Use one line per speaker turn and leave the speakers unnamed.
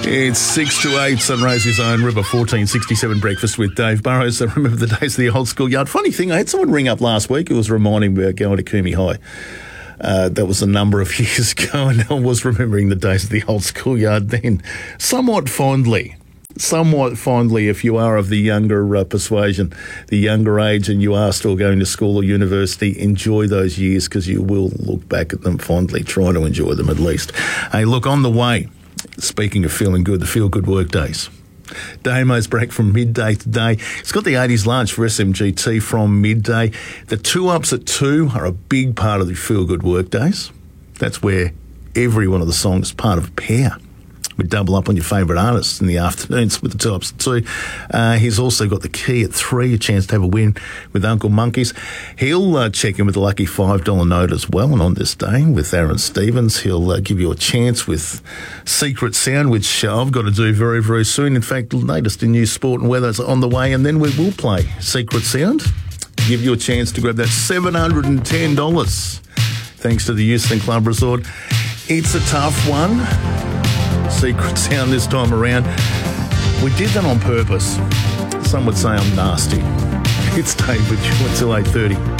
It's 6 to 8, Sunrise's own River 1467 breakfast with Dave Burrows. I remember the days of the old schoolyard. Funny thing, I had someone ring up last week who was reminding me about going to Coombe High. That was a number of years ago, and I was remembering the days of the old schoolyard then somewhat fondly if you are of the younger persuasion, the younger age, and you are still going to school or university. Enjoy those years, because you will look back at them fondly. Try to enjoy them at least. Hey, look, on the way, speaking of feeling good, the Feel Good Work Days. Damo's break from midday today. It's got the 80s lunch for SMGT from midday. The 2-ups at 2 are a big part of the Feel Good Work Days. That's where every one of the songs is part of a pair. We double up on your favourite artists in the afternoons with the 2-ups at 2. He's also got the key at 3, a chance to have a win with Uncle Monkeys. He'll check in with the lucky $5 note as well. And on this day with Aaron Stevens, he'll give you a chance with Secret Sound, which I've got to do very, very soon. In fact, latest in news, sport and weather is on the way. And then we will play Secret Sound, give you a chance to grab that $710 thanks to the Euston Club Resort. It's a tough one. Secret Sound this time around. We did that on purpose. Some would say I'm nasty. It's David until 8:30.